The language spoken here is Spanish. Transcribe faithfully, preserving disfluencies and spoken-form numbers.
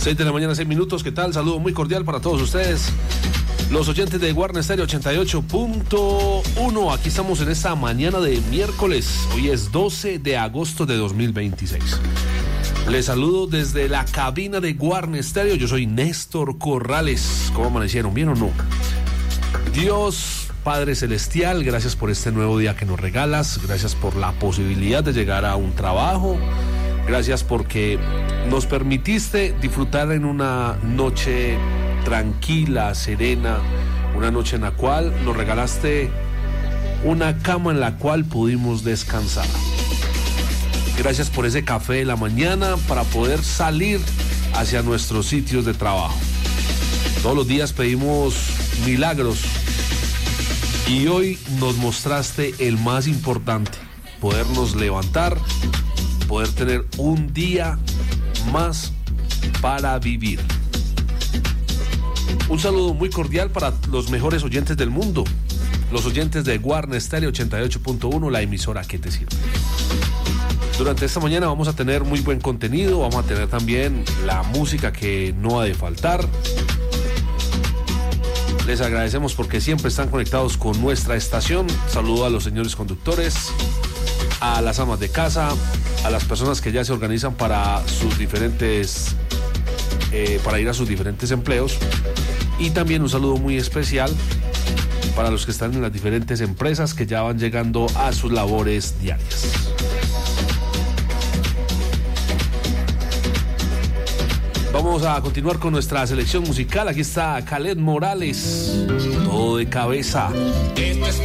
seis de la mañana, seis minutos. ¿Qué tal? Saludo muy cordial para todos ustedes, los oyentes de Guarne Stereo ochenta y ocho punto uno. Aquí estamos en esta mañana de miércoles. Hoy es doce de agosto de dos mil veintiséis. Les saludo desde la cabina de Guarne Stereo. Yo soy Néstor Corrales. ¿Cómo amanecieron? ¿Bien o no? Dios Padre Celestial, gracias por este nuevo día que nos regalas. Gracias por la posibilidad de llegar a un trabajo. Gracias porque nos permitiste disfrutar en una noche tranquila, serena, una noche en la cual nos regalaste una cama en la cual pudimos descansar. Gracias por ese café de la mañana para poder salir hacia nuestros sitios de trabajo. Todos los días pedimos milagros y hoy nos mostraste el más importante: podernos levantar, poder tener un día más para vivir. Un saludo muy cordial para los mejores oyentes del mundo, los oyentes de Guarne Stereo ochenta y ocho punto uno, la emisora que te sirve. Durante esta mañana vamos a tener muy buen contenido, vamos a tener también la música que no ha de faltar. Les agradecemos porque siempre están conectados con nuestra estación. Saludo a los señores conductores, a las amas de casa, a las personas que ya se organizan para sus diferentes, eh, para ir a sus diferentes empleos. Y también un saludo muy especial para los que están en las diferentes empresas que ya van llegando a sus labores diarias. Vamos a continuar con nuestra selección musical. Aquí está Khaled Morales, Todo de Cabeza.